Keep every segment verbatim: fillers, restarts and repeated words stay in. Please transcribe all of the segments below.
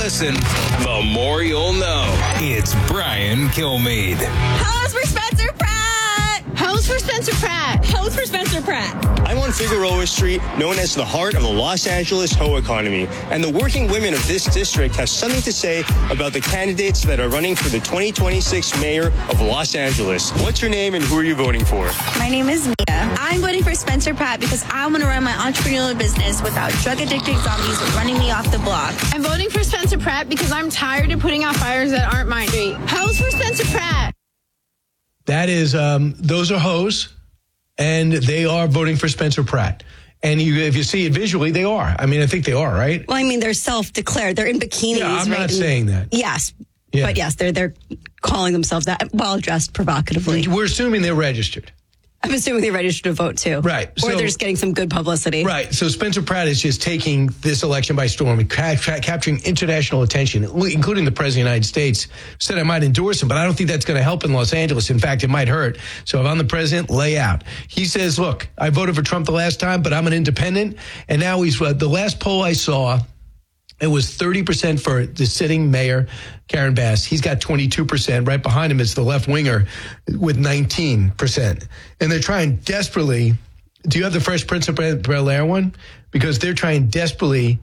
listen, the more you'll know. It's Brian Kilmeade. Hose for Spencer Pratt! Hose for Spencer Pratt! Hose for Spencer Pratt! I'm on Figueroa Street, known as the heart of the Los Angeles hoe economy, and the working women of this district have something to say about the candidates that are running for the twenty twenty-six mayor of Los Angeles. What's your name and who are you voting for? My name is Mia. I'm voting for Spencer Pratt because I want to run my entrepreneurial business without drug-addicted zombies running me off the block. I'm voting for Spencer Pratt because I'm tired of putting out fires that aren't mine. Hose for Spencer Pratt! That is, um, those are hoes, and they are voting for Spencer Pratt. And you, if you see it visually, they are. I mean, I think they are, right? Well, I mean, they're self-declared. They're in bikinis. Yeah, I'm right? not saying that. Yes. Yeah. But yes, they're they're calling themselves that, well-dressed provocatively. We're assuming they're registered. I'm assuming they're registered to vote, too. Right. Or So- they're just getting some good publicity. Right. So Spencer Pratt is just taking this election by storm and ca- ca- capturing international attention, including the President of the United States. Said I might endorse him, but I don't think that's going to help in Los Angeles. In fact, it might hurt. So if I'm the president, lay out. He says, look, I voted for Trump the last time, but I'm an independent. And now he's, uh, the last poll I saw, it was thirty percent for the sitting mayor, Karen Bass. He's got twenty-two percent. Right behind him is the left winger with nineteen percent. And they're trying desperately. Do you have the Fresh Prince of Bel-Air one? Because they're trying desperately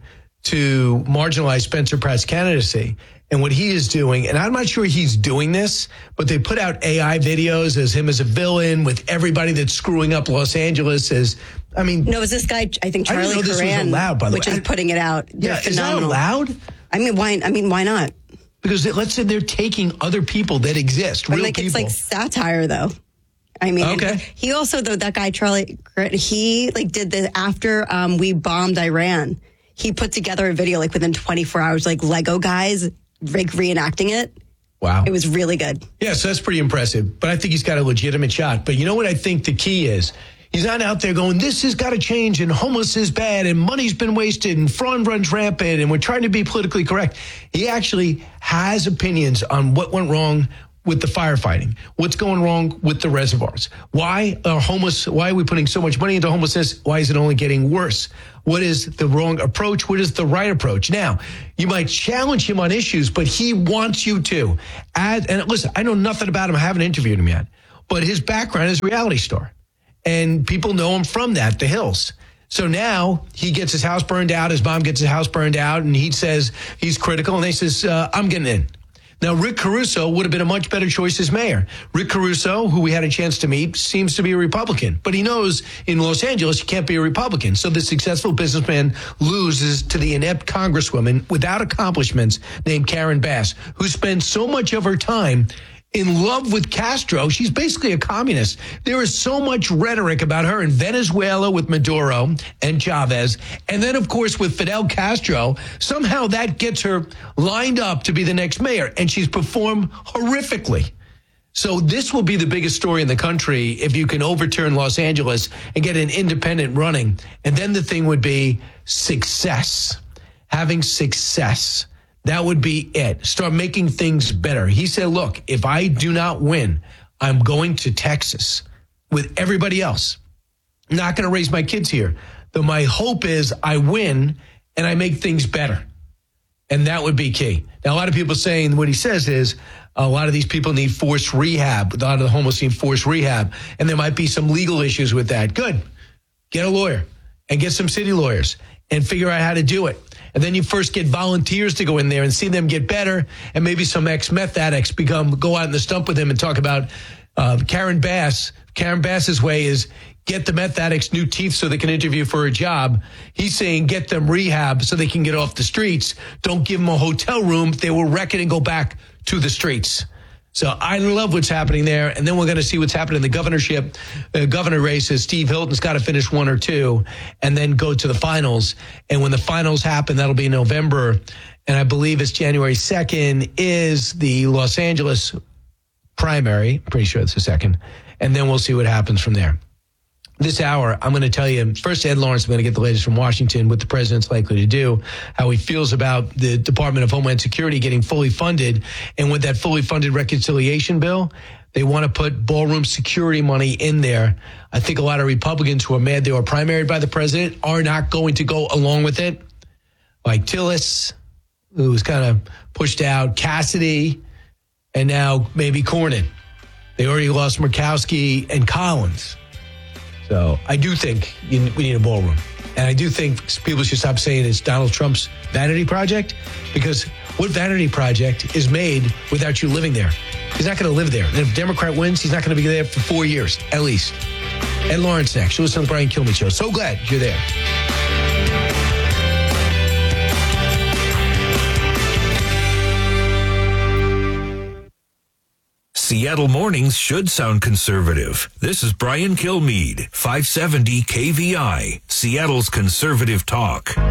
to marginalize Spencer Pratt's candidacy. And what he is doing, and I'm not sure he's doing this, but they put out A I videos as him as a villain with everybody that's screwing up Los Angeles as, I mean. No, is this guy, I think I didn't Charlie know this was Coran, allowed, by the which way. is putting it out. They're Yeah, is that phenomenal. allowed? I mean, why, I mean, why not? Because let's say they're taking other people that exist, I mean, real like, people. it's like satire, though. I mean, Okay. he also, though, that guy, Charlie, he like did this after um, we bombed Iran. He put together a video like within twenty-four hours, like Lego guys like reenacting it. Wow. It was really good. Yeah, so that's pretty impressive. But I think he's got a legitimate shot. But you know what I think the key is? He's not out there going, this has got to change, and homeless is bad, and money's been wasted, and fraud runs rampant, and we're trying to be politically correct. He actually has opinions on what went wrong with the firefighting, what's going wrong with the reservoirs. Why are homeless, why are we putting so much money into homelessness? Why is it only getting worse? What is the wrong approach? What is the right approach? Now, you might challenge him on issues, but he wants you to. Add, and listen, I know nothing about him. I haven't interviewed him yet. But his background is a reality star. And people know him from that, the Hills. So now he gets his house burned out. His mom gets his house burned out. And he says he's critical. And they says, uh, I'm getting in. Now, Rick Caruso would have been a much better choice as mayor. Rick Caruso, who we had a chance to meet, seems to be a Republican. But he knows in Los Angeles you can't be a Republican. So the successful businessman loses to the inept congresswoman without accomplishments named Karen Bass, who spends so much of her time in love with Castro. She's basically a communist. There is so much rhetoric about her in Venezuela with Maduro and Chavez. And then, of course, with Fidel Castro, somehow that gets her lined up to be the next mayor. And she's performed horrifically. So this will be the biggest story in the country if you can overturn Los Angeles and get an independent running. And then the thing would be success, having success. That would be it. Start making things better. He said, look, if I do not win, I'm going to Texas with everybody else. I'm not going to raise my kids here. Though my hope is I win and I make things better. And that would be key. Now, a lot of people saying what he says is a lot of these people need forced rehab. A lot of the homeless need forced rehab. And there might be some legal issues with that. Good. Get a lawyer and get some city lawyers and figure out how to do it. And then you first get volunteers to go in there and see them get better. And maybe some ex-meth addicts become go out in the stump with him and talk about uh, Karen Bass. Karen Bass's way is get the meth addicts new teeth so they can interview for a job. He's saying get them rehab so they can get off the streets. Don't give them a hotel room. They will wreck it and go back to the streets. So I love what's happening there. And then we're going to see what's happening in the governorship, uh, governor races. Steve Hilton's got to finish one or two and then go to the finals. And when the finals happen, that'll be November. And I believe it's January second is the Los Angeles primary. I'm pretty sure it's the second. And then we'll see what happens from there. This hour, I'm going to tell you, first, Ed Lawrence, I'm going to get the latest from Washington, what the president's likely to do, how he feels about the Department of Homeland Security getting fully funded. And with that fully funded reconciliation bill, they want to put ballroom security money in there. I think a lot of Republicans who are mad they were primaried by the president are not going to go along with it. Like Tillis, who was kind of pushed out, Cassidy, and now maybe Cornyn. They already lost Murkowski and Collins. So I do think you, we need a ballroom. And I do think people should stop saying it's Donald Trump's vanity project, because what vanity project is made without you living there? He's not going to live there. And if Democrat wins, he's not going to be there for four years, at least. Ed Lawrence next. You're listening to the Brian Kilmeade Show. So glad you're there. Seattle mornings should sound conservative. This is Brian Kilmeade, five seventy K V I, Seattle's conservative talk. From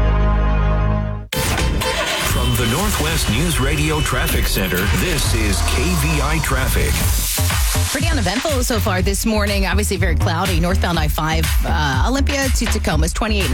the Northwest News Radio Traffic Center, this is K V I Traffic. Pretty uneventful so far this morning. Obviously very cloudy. Northbound I five, uh, Olympia to Tacoma is twenty-eight and